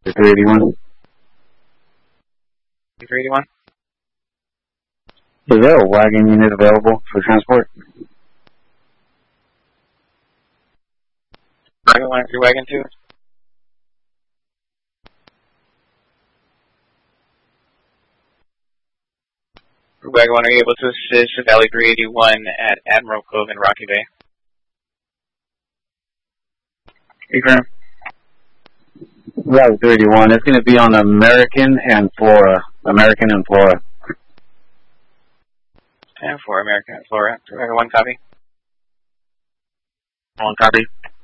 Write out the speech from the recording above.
381. 381. Is there a wagon unit available for transport? Wagon 1 through Wagon 2. For Wagon 1, are you able to assist Valley 381 at Admiral Cove in Rocky Bay? Confirm. Valley 381. It's going to be on American and Flora. American and Flora. And for American and Flora. Wagon 1, copy. 1 copy.